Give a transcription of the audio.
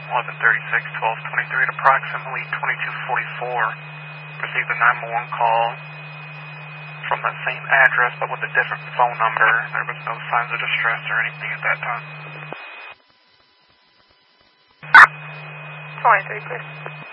11:36, 12:23 at approximately 22:44. Received a 911 call from the same address but with a different phone number. There was no signs of distress or anything at that time. 23, please.